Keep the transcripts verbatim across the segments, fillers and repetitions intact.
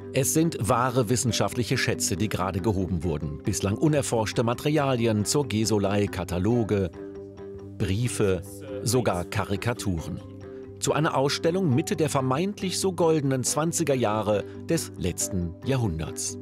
Es sind wahre wissenschaftliche Schätze, die gerade gehoben wurden. Bislang unerforschte Materialien zur Gesolei, Kataloge, Briefe, sogar Karikaturen. Zu einer Ausstellung Mitte der vermeintlich so goldenen zwanziger Jahre des letzten Jahrhunderts.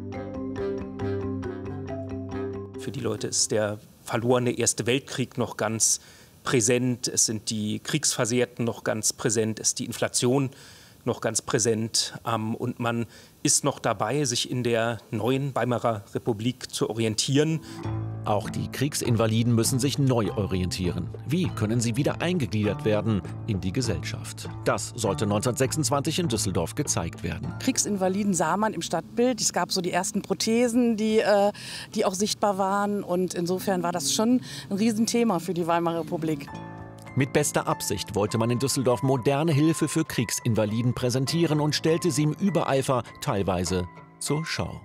Für die Leute ist der verlorene Erste Weltkrieg noch ganz präsent. Es sind die Kriegsversehrten noch ganz präsent. Es ist die Inflation noch ganz präsent. Ähm, und man ist noch dabei, sich in der neuen Weimarer Republik zu orientieren. Auch die Kriegsinvaliden müssen sich neu orientieren. Wie können sie wieder eingegliedert werden in die Gesellschaft? Das sollte neunzehnhundertsechsundzwanzig in Düsseldorf gezeigt werden. Kriegsinvaliden sah man im Stadtbild. Es gab so die ersten Prothesen, die, äh, die auch sichtbar waren. Und insofern war das schon ein Riesenthema für die Weimarer Republik. Mit bester Absicht wollte man in Düsseldorf moderne Hilfe für Kriegsinvaliden präsentieren und stellte sie im Übereifer teilweise zur Schau.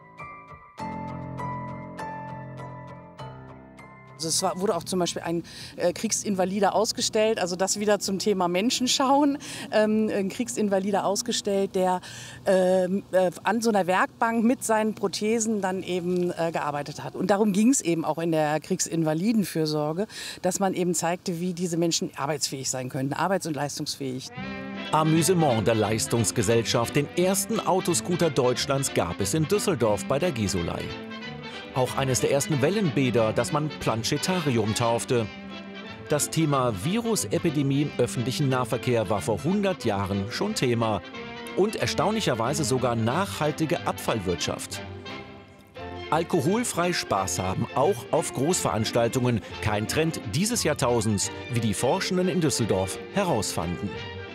Also es war, wurde auch zum Beispiel ein äh, Kriegsinvalider ausgestellt, also das wieder zum Thema Menschenschauen. Ähm, ein Kriegsinvalider ausgestellt, der äh, äh, an so einer Werkbank mit seinen Prothesen dann eben äh, gearbeitet hat. Und darum ging es eben auch in der Kriegsinvalidenfürsorge, dass man eben zeigte, wie diese Menschen arbeitsfähig sein könnten, arbeits- und leistungsfähig. Amüsement der Leistungsgesellschaft. Den ersten Autoscooter Deutschlands gab es in Düsseldorf bei der Gesolei. Auch eines der ersten Wellenbäder, das man Planetarium taufte. Das Thema Virusepidemie im öffentlichen Nahverkehr war vor hundert Jahren schon Thema. Und erstaunlicherweise sogar nachhaltige Abfallwirtschaft. Alkoholfrei Spaß haben, auch auf Großveranstaltungen. Kein Trend dieses Jahrtausends, wie die Forschenden in Düsseldorf herausfanden.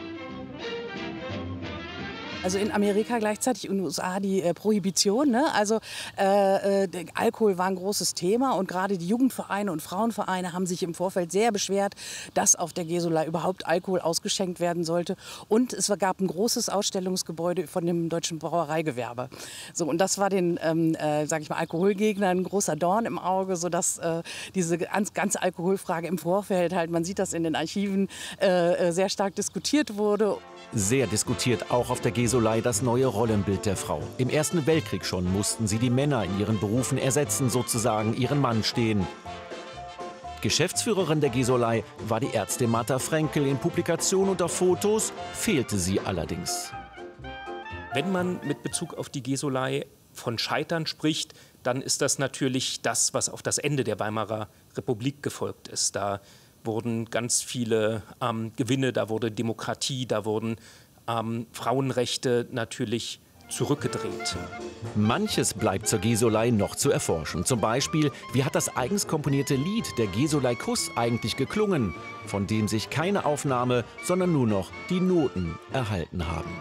Also in Amerika gleichzeitig, in den U S A die äh, Prohibition. Ne? Also äh, äh, Alkohol war ein großes Thema und gerade die Jugendvereine und Frauenvereine haben sich im Vorfeld sehr beschwert, dass auf der Gesolei überhaupt Alkohol ausgeschenkt werden sollte. Und es gab ein großes Ausstellungsgebäude von dem deutschen Brauereigewerbe. So, und das war den, ähm, äh, sag ich mal, Alkoholgegnern ein großer Dorn im Auge, sodass äh, diese ganz, ganze Alkoholfrage im Vorfeld halt, man sieht das in den Archiven, äh, sehr stark diskutiert wurde. Sehr diskutiert auch auf der Gesolei das neue Rollenbild der Frau. Im Ersten Weltkrieg schon mussten sie die Männer in ihren Berufen ersetzen, sozusagen ihren Mann stehen. Geschäftsführerin der Gesolei war die Ärztin Martha Frenkel. In Publikationen und auf Fotos fehlte sie allerdings. Wenn man mit Bezug auf die Gesolei von Scheitern spricht, dann ist das natürlich das, was auf das Ende der Weimarer Republik gefolgt ist. Da wurden ganz viele ähm, Gewinne, da wurde Demokratie, da wurden ähm, Frauenrechte natürlich zurückgedreht. Manches bleibt zur Gesolei noch zu erforschen. Zum Beispiel, wie hat das eigens komponierte Lied Der Gesolei-Kuss eigentlich geklungen, von dem sich keine Aufnahme, sondern nur noch die Noten erhalten haben.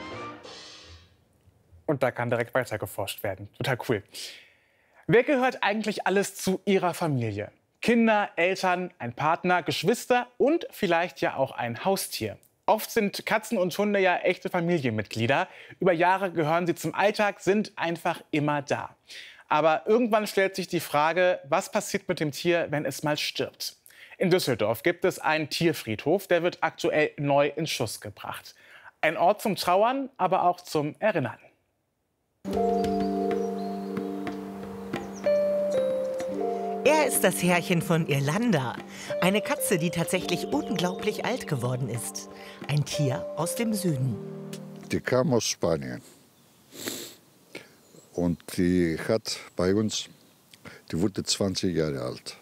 Und da kann direkt weiter geforscht werden. Total cool. Wer gehört eigentlich alles zu Ihrer Familie? Kinder, Eltern, ein Partner, Geschwister und vielleicht ja auch ein Haustier. Oft sind Katzen und Hunde ja echte Familienmitglieder. Über Jahre gehören sie zum Alltag, sind einfach immer da. Aber irgendwann stellt sich die Frage, was passiert mit dem Tier, wenn es mal stirbt? In Düsseldorf gibt es einen Tierfriedhof, der wird aktuell neu in Schuss gebracht. Ein Ort zum Trauern, aber auch zum Erinnern. Er ist das Herrchen von Irlanda. Eine Katze, die tatsächlich unglaublich alt geworden ist. Ein Tier aus dem Süden. Die kam aus Spanien. Und die hat bei uns, die wurde zwanzig Jahre alt.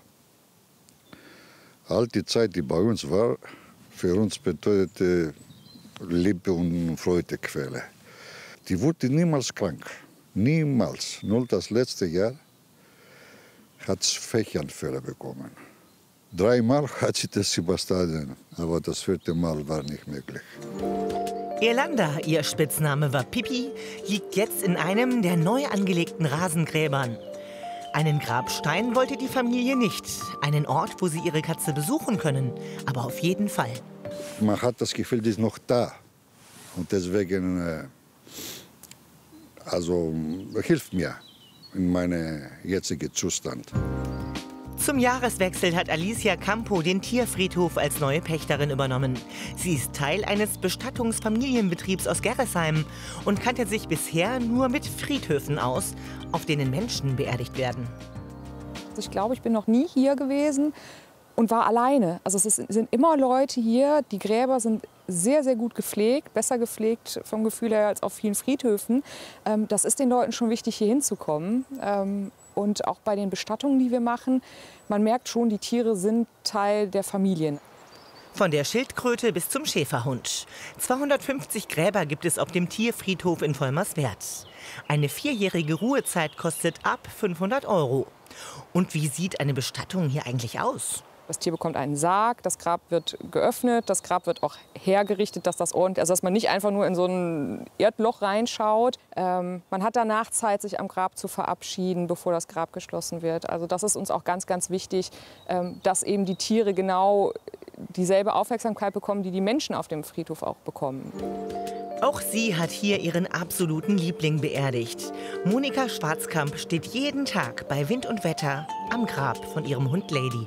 All die Zeit, die bei uns war, für uns bedeutete Liebe und Freudequelle. Die wurde niemals krank. Niemals. Nur das letzte Jahr hat sie Fächanfälle bekommen. Dreimal hat sie das überstanden, aber das vierte Mal war nicht möglich. Irlanda, ihr Spitzname war Pippi, liegt jetzt in einem der neu angelegten Rasengräbern. Einen Grabstein wollte die Familie nicht. Einen Ort, wo sie ihre Katze besuchen können. Aber auf jeden Fall. Man hat das Gefühl, die ist noch da. Und deswegen, äh, also hilft mir in meinem jetzigen Zustand. Zum Jahreswechsel hat Alicia Campo den Tierfriedhof als neue Pächterin übernommen. Sie ist Teil eines Bestattungsfamilienbetriebs aus Gerresheim und kannte sich bisher nur mit Friedhöfen aus, auf denen Menschen beerdigt werden. Ich glaube, ich bin noch nie hier gewesen und war alleine. Also es ist, sind immer Leute hier. Die Gräber sind sehr, sehr gut gepflegt, besser gepflegt vom Gefühl her als auf vielen Friedhöfen. Ähm, das ist den Leuten schon wichtig, hier hinzukommen. Ähm, und auch bei den Bestattungen, die wir machen, man merkt schon, die Tiere sind Teil der Familien. Von der Schildkröte bis zum Schäferhund. zweihundertfünfzig Gräber gibt es auf dem Tierfriedhof in Vollmerswerth. Eine vierjährige Ruhezeit kostet ab fünfhundert Euro. Und wie sieht eine Bestattung hier eigentlich aus? Das Tier bekommt einen Sarg, das Grab wird geöffnet, das Grab wird auch hergerichtet, dass das ordentlich, also dass man nicht einfach nur in so ein Erdloch reinschaut. Ähm, man hat danach Zeit, sich am Grab zu verabschieden, bevor das Grab geschlossen wird. Also das ist uns auch ganz, ganz wichtig, ähm, dass eben die Tiere genau dieselbe Aufmerksamkeit bekommen, die die Menschen auf dem Friedhof auch bekommen. Auch sie hat hier ihren absoluten Liebling beerdigt. Monika Schwarzkamp steht jeden Tag bei Wind und Wetter am Grab von ihrem Hund Lady.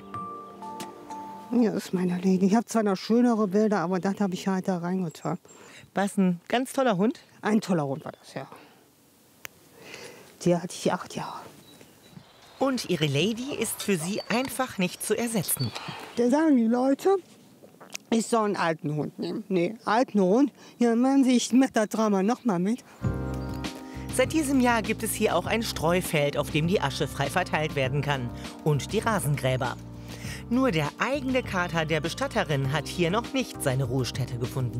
Ja, das ist meine Lady. Ich habe zwar noch schönere Bilder, aber das habe ich halt da reingetan. Was, ein ganz toller Hund? Ein toller Hund war das, ja. Die hatte ich acht Jahre. Und ihre Lady ist für sie einfach nicht zu ersetzen. Da sagen die Leute, ich soll einen alten Hund nehmen. Nee, alten Hund? Ja, meinen Sie, ich mache das Drama noch mal mit. Seit diesem Jahr gibt es hier auch ein Streufeld, auf dem die Asche frei verteilt werden kann. Und die Rasengräber. Nur der eigene Kater der Bestatterin hat hier noch nicht seine Ruhestätte gefunden.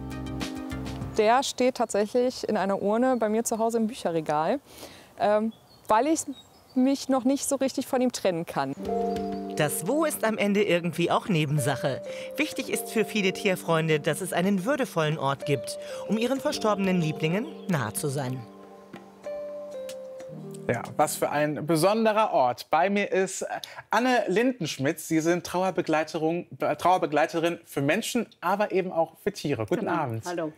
Der steht tatsächlich in einer Urne bei mir zu Hause im Bücherregal, ähm, weil ich mich noch nicht so richtig von ihm trennen kann. Das Wo ist am Ende irgendwie auch Nebensache. Wichtig ist für viele Tierfreunde, dass es einen würdevollen Ort gibt, um ihren verstorbenen Lieblingen nahe zu sein. Ja, was für ein besonderer Ort. Bei mir ist Anne Lindenschmitz. Sie sind Trauerbegleiterin, Trauerbegleiterin für Menschen, aber eben auch für Tiere. Guten Genau. Abend. Hallo.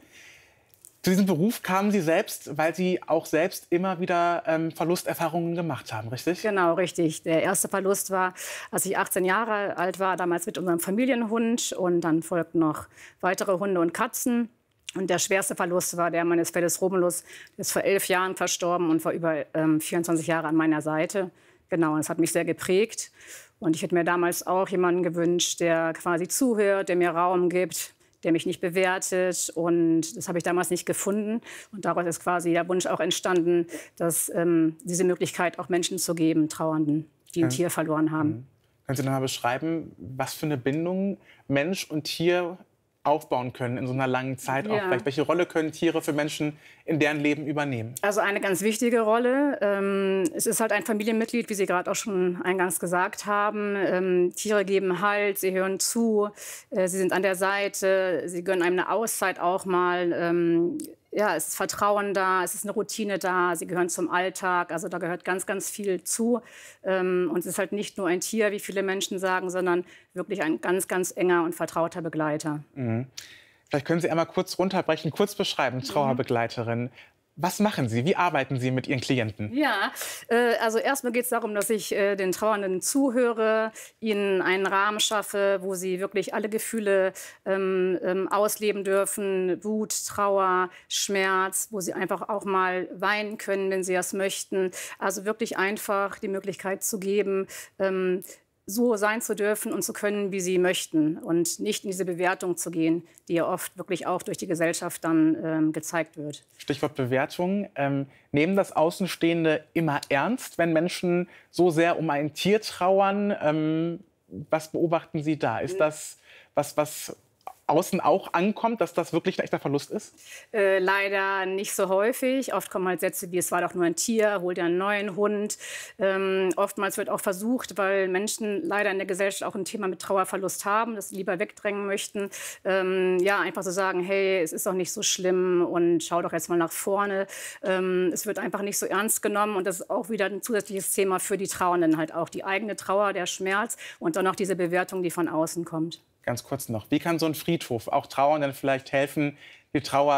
Zu diesem Beruf kamen Sie selbst, weil Sie auch selbst immer wieder ähm, Verlusterfahrungen gemacht haben, richtig? Genau, richtig. Der erste Verlust war, als ich achtzehn Jahre alt war, damals mit unserem Familienhund. Und dann folgten noch weitere Hunde und Katzen. Und der schwerste Verlust war der meines Felis Romulus. Der ist vor elf Jahren verstorben und war über ähm, vierundzwanzig Jahre an meiner Seite. Genau, und das hat mich sehr geprägt. Und ich hätte mir damals auch jemanden gewünscht, der quasi zuhört, der mir Raum gibt, der mich nicht bewertet. Und das habe ich damals nicht gefunden. Und daraus ist quasi der Wunsch auch entstanden, dass ähm, diese Möglichkeit auch Menschen zu geben, Trauernden, die ein Ja. Tier verloren haben. Mhm. Können Sie noch mal beschreiben, was für eine Bindung Mensch und Tier aufbauen können in so einer langen Zeit? Auch Ja. vielleicht, welche Rolle können Tiere für Menschen in deren Leben übernehmen? Also eine ganz wichtige Rolle. Ähm, es ist halt ein Familienmitglied, wie Sie gerade auch schon eingangs gesagt haben. Ähm, Tiere geben Halt, sie hören zu, äh, sie sind an der Seite, sie gönnen einem eine Auszeit auch mal. Ähm, ja, es ist Vertrauen da, es ist eine Routine da, sie gehören zum Alltag. Also da gehört ganz, ganz viel zu. Ähm, und es ist halt nicht nur ein Tier, wie viele Menschen sagen, sondern wirklich ein ganz, ganz enger und vertrauter Begleiter. Mhm. Vielleicht können Sie einmal kurz runterbrechen, kurz beschreiben, Trauerbegleiterin. Was machen Sie? Wie arbeiten Sie mit Ihren Klienten? Ja, äh, also erstmal geht es darum, dass ich äh, den Trauernden zuhöre, ihnen einen Rahmen schaffe, wo sie wirklich alle Gefühle ähm, ähm, ausleben dürfen. Wut, Trauer, Schmerz, wo sie einfach auch mal weinen können, wenn sie das möchten. Also wirklich einfach die Möglichkeit zu geben, ähm, so sein zu dürfen und zu können, wie sie möchten und nicht in diese Bewertung zu gehen, die ja oft wirklich auch durch die Gesellschaft dann ähm, gezeigt wird. Stichwort Bewertung. Ähm, nehmen das Außenstehende immer ernst, wenn Menschen so sehr um ein Tier trauern? Ähm, was beobachten Sie da? Ist das was, was außen auch ankommt, dass das wirklich ein echter Verlust ist? Äh, leider nicht so häufig. Oft kommen halt Sätze wie, es war doch nur ein Tier, hol dir einen neuen Hund. Ähm, oftmals wird auch versucht, weil Menschen leider in der Gesellschaft auch ein Thema mit Trauerverlust haben, das sie lieber wegdrängen möchten, ähm, ja, einfach zu sagen, hey, es ist doch nicht so schlimm und schau doch jetzt mal nach vorne. Ähm, es wird einfach nicht so ernst genommen und das ist auch wieder ein zusätzliches Thema für die Trauernden, halt auch die eigene Trauer, der Schmerz und dann noch diese Bewertung, die von außen kommt. Ganz kurz noch, wie kann so ein Friedhof auch Trauernden vielleicht helfen, die Trauer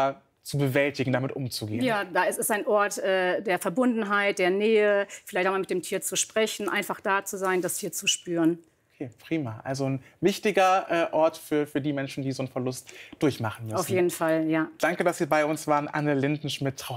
zu bewältigen, damit umzugehen? Ja, da ist es ein Ort äh, der Verbundenheit, der Nähe, vielleicht auch mal mit dem Tier zu sprechen, einfach da zu sein, das Tier zu spüren. Okay, prima. Also ein wichtiger äh, Ort für, für die Menschen, die so einen Verlust durchmachen müssen. Auf jeden Fall, ja. Danke, dass Sie bei uns waren, Anne Lindenschmidt.